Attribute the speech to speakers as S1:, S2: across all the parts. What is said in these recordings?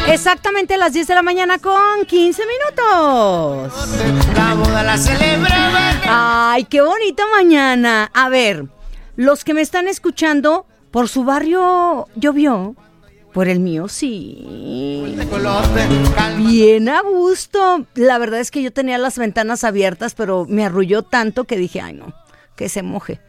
S1: Exactamente a las 10 de la mañana con 15 minutos.
S2: La boda la celebraban.
S1: Ay, qué bonita mañana. A ver, los que me están escuchando, ¿por su barrio llovió? Por el mío sí. Bien a gusto. La verdad es que yo tenía las ventanas abiertas, pero me arrulló tanto que dije, ay no, que se moje.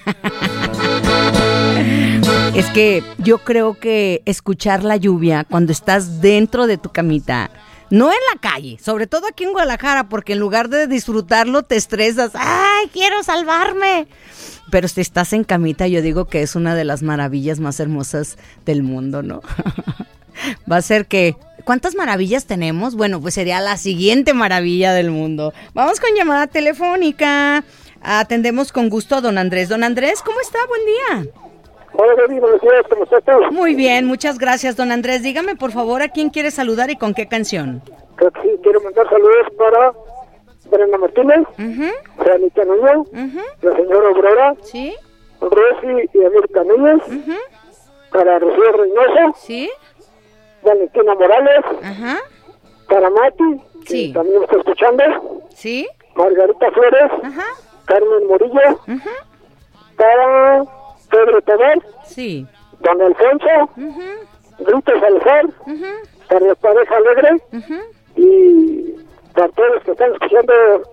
S1: Es que yo creo que escuchar la lluvia cuando estás dentro de tu camita, no en la calle, sobre todo aquí en Guadalajara, porque en lugar de disfrutarlo te estresas. ¡Ay, quiero salvarme! Pero si estás en camita, yo digo que es una de las maravillas más hermosas del mundo, ¿no? Va a ser que... ¿Cuántas maravillas tenemos? Bueno, pues sería la siguiente maravilla del mundo. Vamos con llamada telefónica. Atendemos con gusto a don Andrés. Don Andrés, ¿cómo está? Buen día.
S3: Hola, David, buenos días, ¿cómo estás tú?
S1: Muy bien, muchas gracias, don Andrés. Dígame, por favor, ¿a quién quiere saludar y con qué canción?
S3: Creo que sí, quiero mandar saludos para Brenda Martínez, Juanita Núñez, la señora Aurora,
S1: ¿sí?
S3: Rosy y América Núñez, para Rocío Reynosa,
S1: ¿sí?
S3: Valentina Morales, para Mati, que
S1: sí,
S3: también me está escuchando,
S1: ¿sí?
S3: Margarita Flores, Carmen Morillo, para Pedro Tobar,
S1: sí,
S3: don Alfonso, Rita Salazar, para la pareja alegre, y para todos los que están escuchando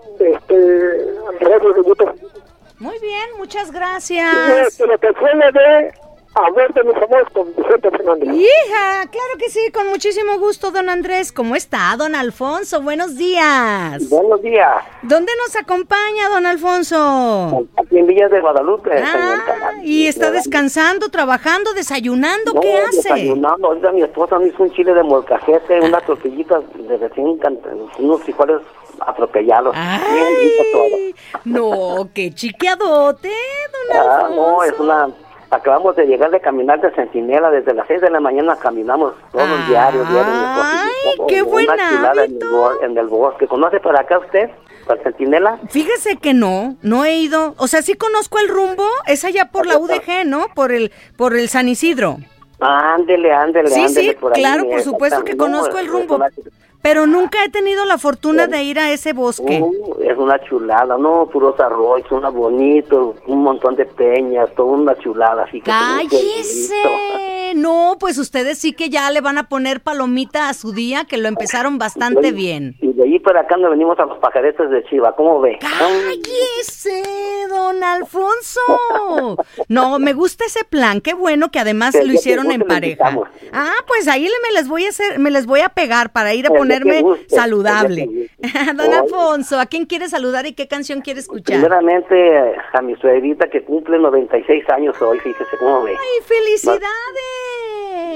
S3: Radio de YouTube.
S1: Muy bien, muchas
S3: Y
S1: gracias.
S3: la canción es de Amor de mis amores con Vicente Fernández.
S1: Hija, claro que sí, con muchísimo gusto, don Andrés. ¿Cómo está, don Alfonso? Buenos días.
S4: Buenos días.
S1: ¿Dónde nos acompaña, don Alfonso?
S4: Aquí en Villas de Guadalupe.
S1: Y está descansando, trabajando, desayunando. ¿Qué hace?
S4: Desayunando. Ahorita mi esposa me hizo un chile de molcajete, unas tortillitas de recién, unos frijoles atropellados.
S1: Ay, no, qué chiqueadote, don Alfonso.
S4: No, es una... Acabamos de llegar de caminar de Centinela, desde las 6 de la mañana caminamos todos diarios.
S1: Ay, qué buen hábito.
S4: En el bosque. ¿Conoce para acá usted, para Centinela?
S1: Fíjese que no he ido. O sea, sí conozco el rumbo, es allá por la UDG, ¿no? Por el San Isidro.
S4: Ándele.
S1: Sí,
S4: por ahí,
S1: claro, por supuesto que conozco el rumbo. Pero nunca he tenido la fortuna de ir a ese bosque.
S4: Es una chulada, no, puros arroyos, una bonito, un montón de peñas, toda una chulada. Así que
S1: ¡cállese! No, pues ustedes sí que ya le van a poner palomita a su día, que lo empezaron bastante bien.
S4: Y de ahí para acá nos venimos a los pajaretes de Chiva, ¿cómo ve?
S1: ¡Cállese, don Alfonso! No, me gusta ese plan, qué bueno que además lo hicieron en pareja. Pues ahí me les voy a pegar para ir a ponerme saludable. Don Alfonso, ¿a quién quiere saludar y qué canción quiere escuchar?
S4: Primeramente a mi suegrita que cumple 96 años hoy, fíjese cómo ve.
S1: ¡Ay, felicidades!